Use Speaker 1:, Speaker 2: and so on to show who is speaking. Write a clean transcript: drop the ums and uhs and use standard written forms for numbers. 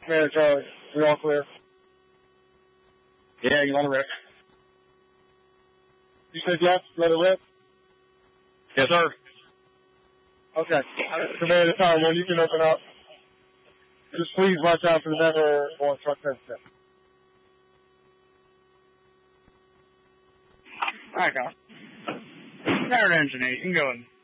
Speaker 1: Man, Charlie, we all clear?
Speaker 2: Yeah, you want to rip?
Speaker 1: You said yes, let it rip?
Speaker 2: Yes, sir.
Speaker 1: Okay. Command of time, when you can open up. Just please watch out for the never on truck 10 step.
Speaker 2: Alright, guys. Powered engine 8, you can go in.